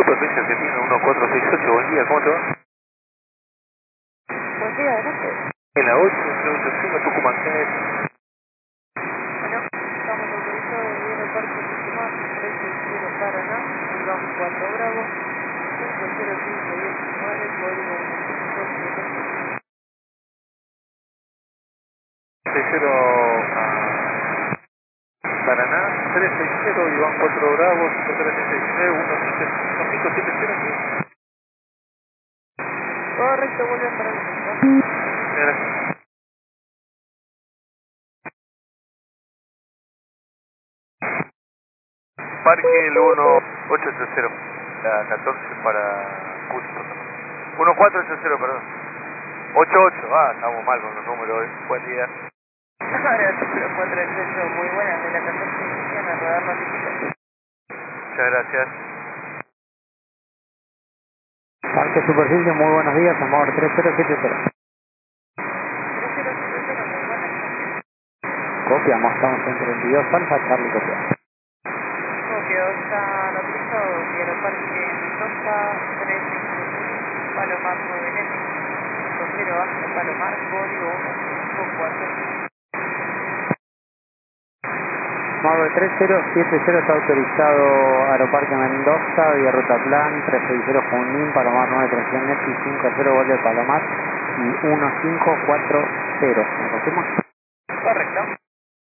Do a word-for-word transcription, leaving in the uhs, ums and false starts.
Superficie Argentina uno cuatro seis ocho, buen día, ¿cómo te va? Buen día, adelante. En la ocho cero ocho cinco Tucumán, ¿qué es? Bueno, estamos autorizados de Aeroparque Tucumán, tres seis cero Paraná, Iván cuatro Bravo, cinco cero cinco diecinueve, código uno cinco siete cero. seis cero ah, Paraná, tres seis cero Iván cuatro Bravo, cinco cero seis nueve uno cinco siete cero, ¿sí? Correcto, vuelve para el centro. Gracias. Parque el uno ocho ocho cero, la catorce para Cusco. uno cuatro ocho cero, perdón. ocho ocho, ah, estamos mal con los números hoy. Buen día. Ahora cero cuatro ocho, muy buenas, de la catorce inician a rodar notificación. Muchas gracias. Parque Superficie, muy buenos días, amor tres cero siete cero. tres cero siete cero, muy buenas. Copiamos, estamos en treinta y dos Alfa, Charlie copia. Copio, está autorizado de Aeroparque Mendoza, tres seis uno, Palomar nueve N, cinco cero hasta Palomar, código uno cinco cuatro. nueve tres cero siete cero está autorizado Aeroparque Mendoza, vía Ruta Plan, trescientos sesenta Junín, Palomar nueve tres N y cinco cero vuelve Palomar y uno cinco cuatro cero. ¿Me confirma?